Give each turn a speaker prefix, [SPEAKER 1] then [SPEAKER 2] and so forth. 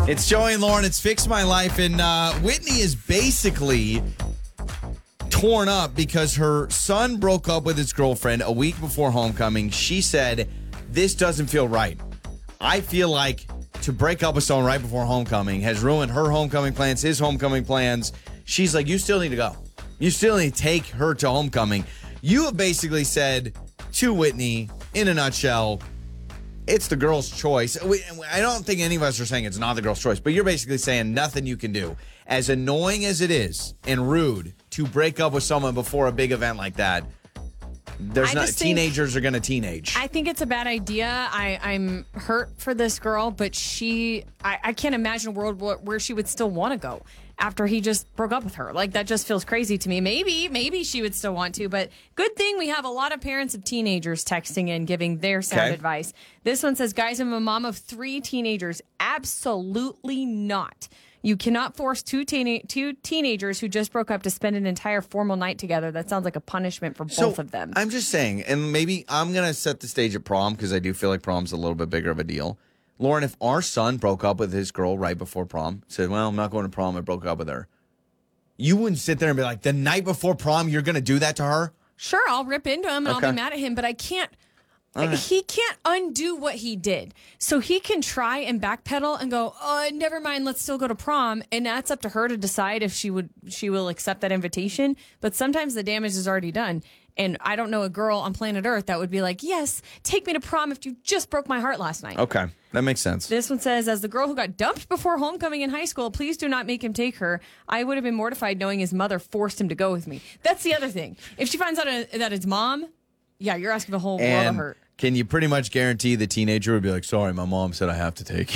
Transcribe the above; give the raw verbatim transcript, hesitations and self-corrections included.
[SPEAKER 1] It's Joey and Lauren. It's Fix My Life. And uh, Whitney is basically torn up because her son broke up with his girlfriend a week before homecoming. She said, this doesn't feel right. I feel like to break up with someone right before homecoming has ruined her homecoming plans, his homecoming plans. She's like, you still need to go. You still need to take her to homecoming. You have basically said to Whitney, in a nutshell, it's the girl's choice. We, I don't think any of us are saying it's not the girl's choice, but you're basically saying nothing you can do. As annoying as it is and rude to break up with someone before a big event like that, there's
[SPEAKER 2] I
[SPEAKER 1] not
[SPEAKER 2] just think-
[SPEAKER 1] teenagers are going to teenage.
[SPEAKER 2] I think it's a bad idea. I, I'm hurt for this girl, but she, I, I can't imagine a world where, where she would still want to go after he just broke up with her. Like, that just feels crazy to me. Maybe, maybe she would still want to, but good thing we have a lot of parents of teenagers texting in, giving their sound
[SPEAKER 1] Okay.
[SPEAKER 2] advice. This one says, guys, I'm a mom of three teenagers. Absolutely not. You cannot force two, teen- two teenagers who just broke up to spend an entire formal night together. That sounds like a punishment for both of them.
[SPEAKER 1] I'm just saying, and maybe I'm going to set the stage at prom because I do feel like prom's a little bit bigger of a deal. Lauren, if our son broke up with his girl right before prom, said, well, I'm not going to prom, I broke up with her, you wouldn't sit there and be like, the night before prom, you're going to do that to her?
[SPEAKER 2] Sure, I'll rip into him and
[SPEAKER 1] Okay.
[SPEAKER 2] I'll be mad at him, but I can't.
[SPEAKER 1] right.
[SPEAKER 2] He can't undo what he did. So he can try and backpedal and go, oh, never mind, let's still go to prom. And that's up to her to decide if she would she will accept that invitation. But sometimes the damage is already done. And I don't know a girl on planet Earth that would be like, yes, take me to prom if you just broke my heart last night.
[SPEAKER 1] Okay, that makes sense.
[SPEAKER 2] This one says, as the girl who got dumped before homecoming in high school, please do not make him take her. I would have been mortified knowing his mother forced him to go with me. That's the other thing. If she finds out uh, that his mom, yeah, you're asking the whole world of
[SPEAKER 1] And
[SPEAKER 2] hurt.
[SPEAKER 1] can you pretty much guarantee the teenager would be like, sorry, my mom said I have to take